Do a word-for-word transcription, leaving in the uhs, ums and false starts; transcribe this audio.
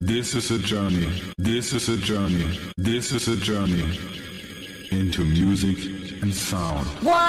This is a journey. This is a journey. This is a journey into music and sound.